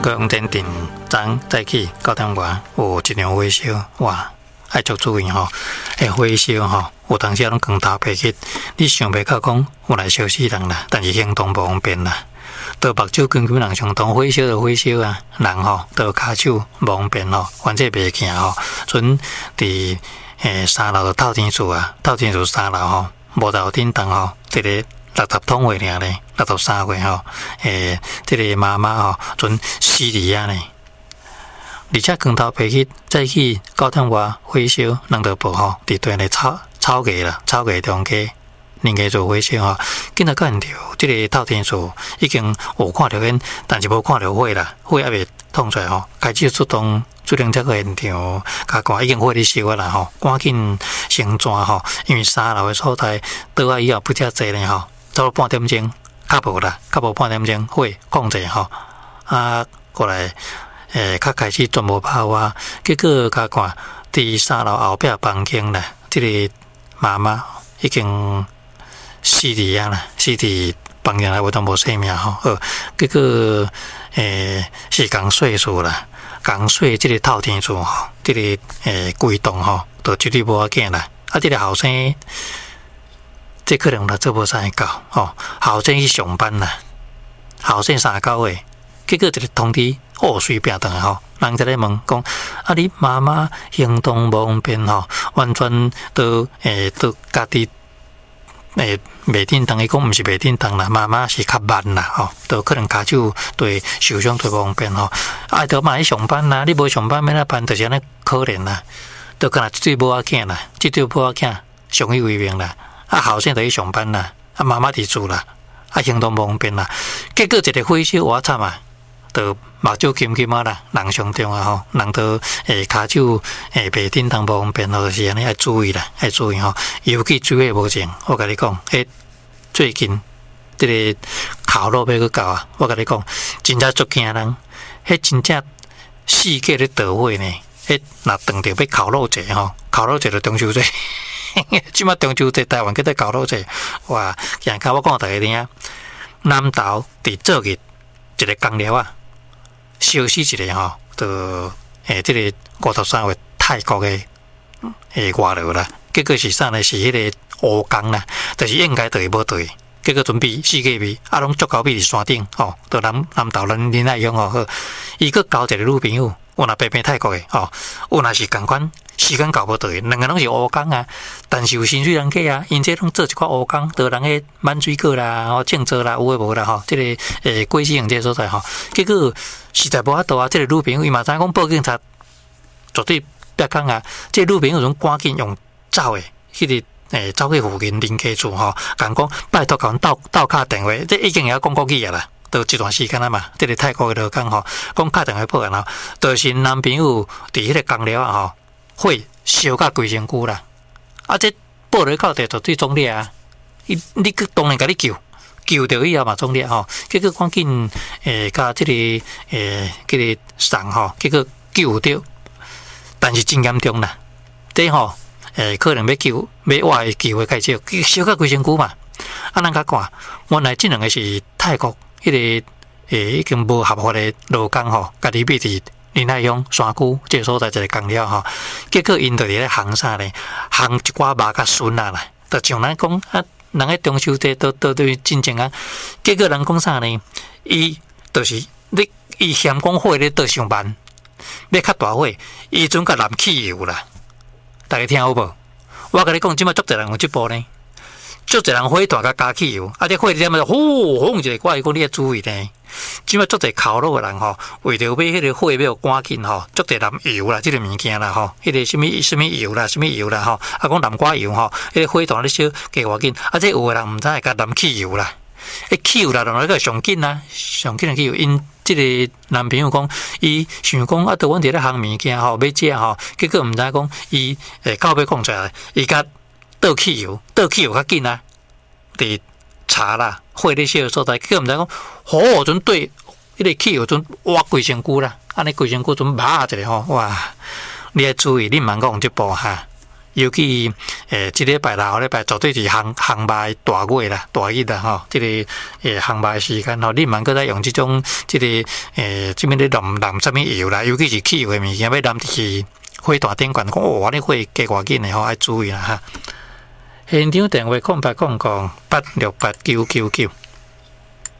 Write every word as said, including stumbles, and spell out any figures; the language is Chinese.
过往前定早早起九点外有一场火烧，哇，爱足注意吼。诶，火烧吼，有当时拢光头白去，你想袂到讲有来烧死人啦，但是行动无方便啦。到目睭根根人相同，火烧就火烧啊，人吼到骹手无方便吼，反正袂行吼。阵伫诶三楼透天厝啊，透天厝三楼吼，无楼顶档吼，一个六十通岁尔咧，六十三岁吼，诶，即个妈妈吼，阵死伫啊呢。而且光头白去早起九点外火烧，人就无吼，伫对咧草草野啦，草野中间。人家做火烧吼，今仔个现着即个透天厝已经有看到因，但是无看到火啦，火还未通出来吼。开始出动水冷这个现场，甲看已经火咧烧啊啦吼，赶紧先抓吼，因为三楼的所在倒啊以后不遮济咧吼，差不多半点钟，较无啦，较无半点钟火控制吼，啊过来诶，较开始全无跑啊，结果甲看伫三楼后壁房间啦，即、这个妈妈已经。死伫啊啦，死伫房间内有当无生命吼，好，结果诶是共岁数啦，共岁即个透天厝吼，即、这个诶规栋吼，都绝对无要紧啦。啊，即、这个后生，这可能他做无啥会到吼，后生去上班啦，后生三九岁，结果一个通知哦，随便转来吼，人在咧问讲，啊，你妈妈行动无方便吼，完全都诶都家己。诶，袂振动，伊讲毋是袂振动啦，妈妈是较慢啦，吼，都可能骹手对受伤对无方便吼。啊，都嘛去上班啦，你无上班要哪办？就是安尼可怜啦，都干那绝对无要紧啦，绝对无要紧，上于为命啦。啊，后生就去上班啦，啊，妈妈伫厝啦，啊，行动无方便啦。结果一个火烧偌惨啊！就目睭金金啊啦，人上重啊吼，人都诶骹手诶袂振动无方便吼，就是安尼爱注意啦，爱注意吼。尤其水火无情，我甲你讲，诶，最近即个烤肉要去搞啊，我甲你讲，真正足惊人，迄真正世界咧倒火呢。迄若当着要烤肉节吼，烤肉节就中秋节，即马中秋节台湾叫做烤肉节，哇！行卡我讲大家听，南投伫昨日一个工寮啊。烧死一个吼，就诶，即、这个五十三岁泰国的诶外劳啦，结果是啥呢？是迄个乌工啦，就是应该对无对，结果准备四个米，啊，拢足够比伫山顶吼，到南南投咱恁爱用吼好，伊佫交一个女朋友，有若偏偏泰国的吼，有若是共款。时间搞无对，两个拢是乌工啊，但是有薪水人计啊，因这拢做一寡乌工，得人个满水果啦，吼种植啦，有诶无啦吼，即、这个诶贵子用这所在吼，结果实在无法度啊，即、这个女朋友伊嘛知影讲报警察绝对别讲啊，即、这个女朋友种赶紧用走诶，迄、那个诶走去附近邻居厝吼，讲讲拜托甲阮斗斗敲电话，这已经会晓讲国语啊啦。都一段时间啊嘛，即、这个泰国诶就讲吼，讲敲电话报案吼，就是男朋友伫迄个工寮啊吼。火烧甲规身躯啦！啊，这报落到地绝对中烈啊！伊你去当然甲你救，救着以后嘛中烈吼，结果赶紧诶，甲即、这个诶，叫个送吼，结果救着，但是真严重啦！这吼诶，可能要救要活诶机会较少，烧甲规身躯嘛！啊，咱甲看，原来这两个是泰国迄、那个诶，已经无合法诶劳工吼，家己秘伫。林海乡山区这个所在一个工了吼，结果因就伫咧行啥呢？行一寡肉甲笋啊啦，就像咱讲啊，人喺中秋节都都对进前啊，结果人讲啥呢？伊就是你伊嫌讲火咧倒上班，要较大火，伊准甲淋汽油啦。大家听好无？我甲你讲，即摆足侪人有即步呢，足侪人火大甲加汽油，啊！这火点么呼轰一个，我讲你要注意呢。即摆足侪烤肉诶人吼，为着买迄个火要赶紧吼，足侪淋油啦，即、这个物件啦吼，迄、那个什物什物油啦，什物油啦吼，啊讲南瓜油吼，迄、那个火大咧烧加偌紧，啊这有诶人毋知会甲淋汽油啦，迄汽油啦，当然个上紧啦，上紧诶汽油，因即个男朋友讲，伊想讲啊，到阮伫咧烘物件吼，要食吼，结果毋知讲伊诶到尾讲出来，伊甲倒汽油，倒汽油较紧啊，伫。查啦，火咧烧所在，结果毋知讲，火阵对迄个汽油阵挖规身躯啦，安尼规身躯阵麻一个吼，哇！你要注意，你毋通讲即步哈， 尤其诶，即礼拜啦，后礼拜绝对是航航卖大月啦、大日啦吼。即、這個诶航卖時間吼，你毋通擱再用即種即、這個诶，即邊咧淋淋啥物油啦，尤其是汽油嘅物件，要淋入去火大頂懸，講哇，你火加偌緊嘅吼，愛注意啦哈。現場電話空八空空八六八九九九。